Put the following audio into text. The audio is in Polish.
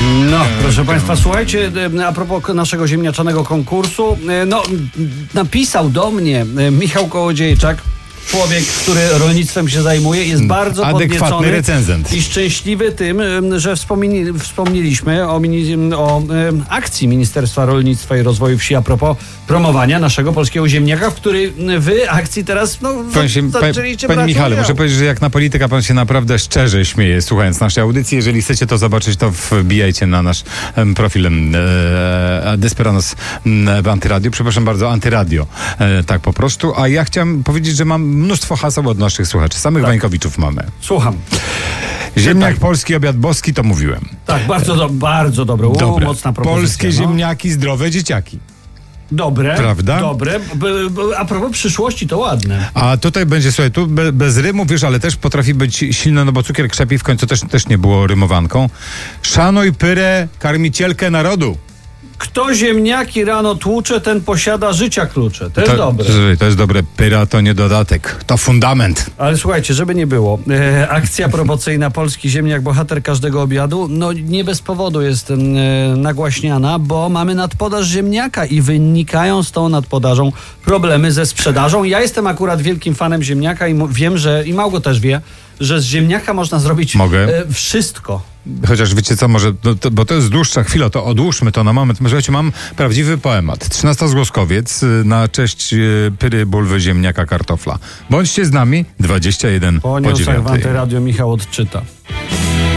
No, proszę Państwa, słuchajcie, a propos naszego ziemniaczanego konkursu, napisał do mnie Michał Kołodziejczak, człowiek, który rolnictwem się zajmuje, jest bardzo adekwatny recenzent i szczęśliwy tym, że wspomnieliśmy o akcji Ministerstwa Rolnictwa i Rozwoju Wsi a propos promowania naszego polskiego ziemniaka, w której wy akcji teraz zaczęliście brać. Panie Michale, muszę powiedzieć, że jak na polityka pan się naprawdę szczerze śmieje, słuchając naszej audycji. Jeżeli chcecie to zobaczyć, to wbijajcie na nasz profil Desperados w Antyradio. Przepraszam bardzo, Antyradio. Tak po prostu. A ja chciałem powiedzieć, że mam mnóstwo haseł od naszych słuchaczy. Samych Wańkowiczów mamy. Słucham. Ziemniak polski, obiad boski, to mówiłem. Tak, bardzo dobre. Mocna propozycja. Polskie ziemniaki, zdrowe dzieciaki. Dobre, prawda? Dobre. A propos przyszłości, to ładne. A tutaj będzie, słuchaj, tu bez rymu, wiesz, ale też potrafi być silne, no bo cukier krzepi, w końcu też nie było rymowanką. Szanuj pyrę, karmicielkę narodu. Kto ziemniaki rano tłucze, ten posiada życia klucze. To jest dobre. To jest dobre. Pyra to nie dodatek, to fundament. Ale słuchajcie, żeby nie było. Akcja promocyjna Polski Ziemniak, bohater każdego obiadu, no nie bez powodu jest nagłaśniana, bo mamy nadpodaż ziemniaka i wynikają z tą nadpodażą problemy ze sprzedażą. Ja jestem akurat wielkim fanem ziemniaka i wiem, że i Małgo też wie, że z ziemniaka można zrobić wszystko. Chociaż wiecie co, może, bo to jest dłuższa chwila, to odłóżmy to na moment. Słuchajcie, mam prawdziwy poemat. 13 zgłoskowiec na cześć pyry, bulwy, ziemniaka, kartofla. Bądźcie z nami, 21 po 9. Po newsach w Antyradio Michał odczyta.